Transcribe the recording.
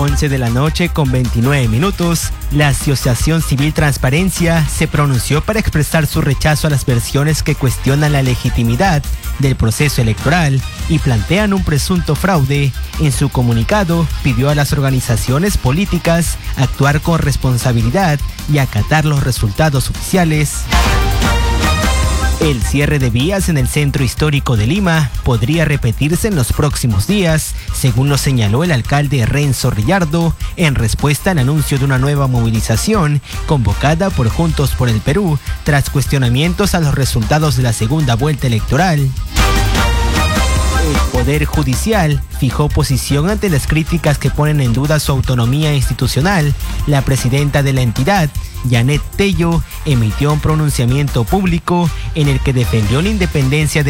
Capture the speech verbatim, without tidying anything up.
once de la noche con veintinueve minutos, la Asociación Civil Transparencia se pronunció para expresar su rechazo a las versiones que cuestionan la legitimidad del proceso electoral y plantean un presunto fraude. En su comunicado, pidió a las organizaciones políticas actuar con responsabilidad y acatar los resultados oficiales. El cierre de vías en el centro histórico de Lima podría repetirse en los próximos días, según lo señaló el alcalde Renzo Rillardo, en respuesta al anuncio de una nueva movilización convocada por Juntos por el Perú, tras cuestionamientos a los resultados de la segunda vuelta electoral. El Poder Judicial fijó posición ante las críticas que ponen en duda su autonomía institucional. La presidenta de la entidad, Janet Tello, emitió un pronunciamiento público en el que defendió la independencia de